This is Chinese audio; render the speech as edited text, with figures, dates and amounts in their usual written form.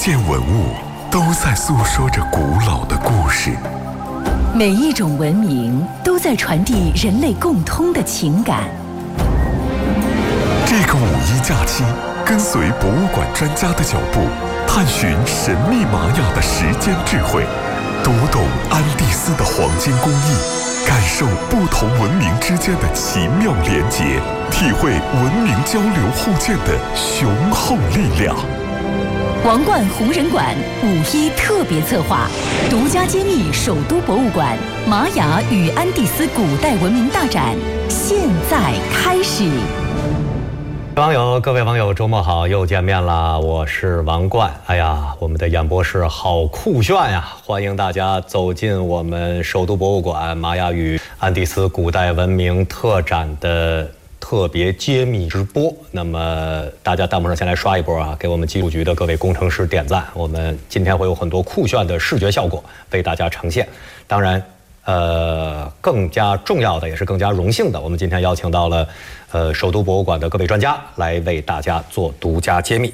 件文物都在诉说着古老的故事， 每一种文明都在传递人类共通的情感。 这个5·1假期，跟随博物馆专家的脚步，探寻神秘玛雅的时间智慧，读懂安第斯的黄金工艺，感受不同文明之间的奇妙连结，体会文明交流互鉴的雄厚力量。 王冠红人馆5·1特别策划，独家揭秘首都博物馆玛雅与安第斯古代文明大展，现在开始。 各位网友，周末好，又见面了，我是王冠。哎呀，我们的演播室好酷炫呀！欢迎大家走进我们首都博物馆玛雅与安第斯古代文明特展的特别揭秘直播。那么大家弹幕上先来刷一波啊，给我们技术局的各位工程师点赞。我们今天会有很多酷炫的视觉效果为大家呈现。当然更加重要的也是更加荣幸的，我们今天邀请到了首都博物馆的各位专家来为大家做独家揭秘。